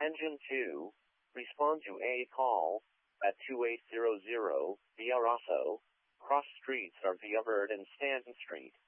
Engine 2, respond to a call at 2800 Via Rosso, cross streets are Via Verde and Stanton Street.